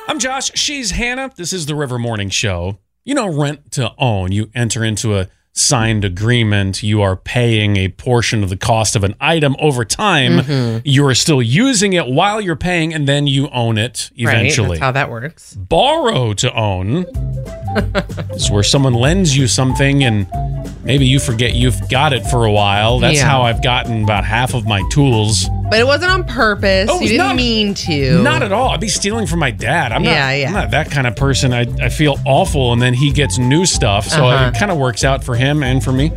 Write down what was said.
I'm Josh. She's Hannah. This is the River Morning Show. You know, rent to own. You enter into a signed agreement. You are paying a portion of the cost of an item over time. Mm-hmm. You are still using it while you're paying, and then you own it eventually. Right, that's how that works. Borrow to own is where someone lends you something and maybe you forget you've got it for a while. That's how I've gotten about half of my tools. But it wasn't on purpose. You didn't mean to. Not at all. I'd be stealing from my dad. I'm not that kind of person. I feel awful, and then he gets new stuff, so it kind of works out for him and for me.